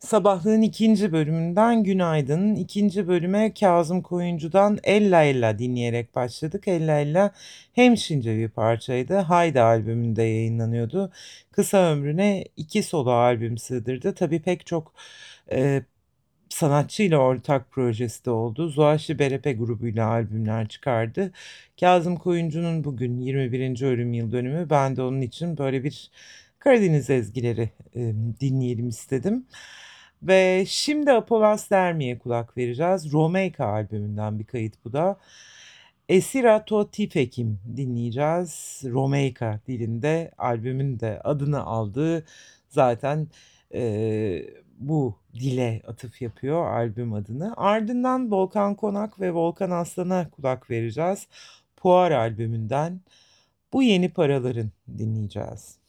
Sabahlığın ikinci bölümünden günaydın. İkinci bölüme Kazım Koyuncu'dan Ella Ella dinleyerek başladık. Ella Ella hemşince bir parçaydı. Haydi albümünde yayınlanıyordu. Kısa ömrüne iki solo albüm sığdırdı. Tabii pek çok e, sanatçıyla ortak projesi de oldu. Zuhaşi Berepe grubuyla albümler çıkardı. Kazım Koyuncu'nun bugün 21. ölüm yıl dönümü. Ben de onun için böyle bir Karadeniz ezgileri dinleyelim istedim. Ve şimdi Apolas Dermi'ye kulak vereceğiz. Romeyka albümünden bir kayıt bu da. Esira to Tifekim dinleyeceğiz. Romeyka dilinde albümün de adını aldığı zaten bu dile atıf yapıyor albüm adını. Ardından Volkan Konak ve Volkan Aslan'a kulak vereceğiz. Puar albümünden bu yeni paraların dinleyeceğiz.